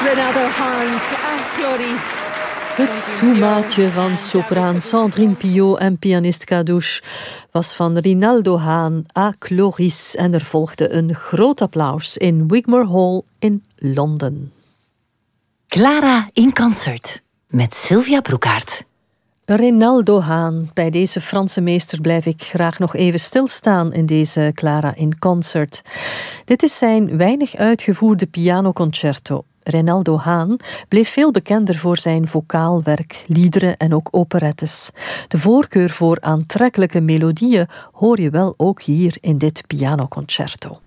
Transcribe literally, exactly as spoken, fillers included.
Renato Hans, ah, Glory. Het toemaatje van sopraan Sandrine Piot en pianist Kadouche was van Rinaldo Haan à Chloris en er volgde een groot applaus in Wigmore Hall in Londen. Clara in concert met Sylvia Broekaert. Rinaldo Haan. Bij deze Franse meester blijf ik graag nog even stilstaan in deze Clara in concert. Dit is zijn weinig uitgevoerde pianoconcerto. Rinaldo Haan bleef veel bekender voor zijn vocaalwerk, liederen en ook operettes. De voorkeur voor aantrekkelijke melodieën hoor je wel ook hier in dit pianoconcerto.